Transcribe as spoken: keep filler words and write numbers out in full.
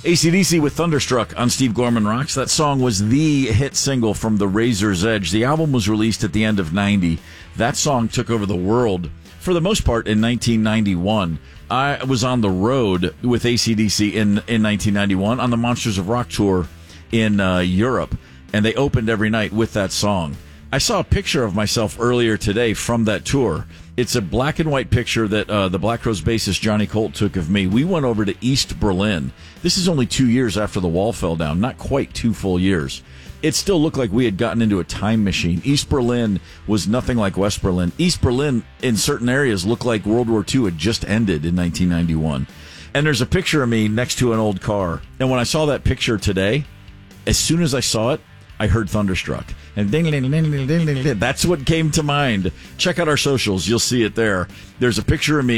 A C D C with Thunderstruck on Steve Gorman Rocks. That song was the hit single from The Razor's Edge. The album was released at the end of ninety. That song took over the world, for the most part, in nineteen ninety-one. I was on the road with A C D C in, in nineteen ninety-one on the Monsters of Rock tour in uh, Europe, and they opened every night with that song. I saw a picture of myself earlier today from that tour. It's a black and white picture that uh, the Black Crowes bassist Johnny Colt took of me. We went over to East Berlin. This is only two years after the wall fell down, not quite two full years. It still looked like we had gotten into a time machine. East Berlin was nothing like West Berlin. East Berlin, in certain areas, looked like World War Two had just ended in nineteen ninety-one. And there's a picture of me next to an old car. And when I saw that picture today, as soon as I saw it, I heard Thunderstruck. And ding, ding, ding, ding, ding, ding, ding. That's what came to mind. Check out our socials. You'll see it there. There's a picture of me